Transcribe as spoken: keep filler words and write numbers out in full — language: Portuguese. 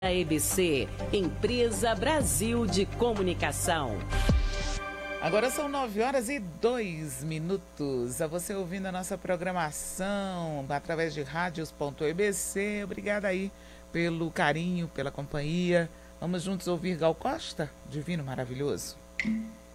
A E B C, Empresa Brasil de Comunicação. Agora são nove horas e dois minutos. A você ouvindo a nossa programação através de rádios ponto e b c. Obrigada aí pelo carinho, pela companhia. Vamos juntos ouvir Gal Costa, Divino Maravilhoso.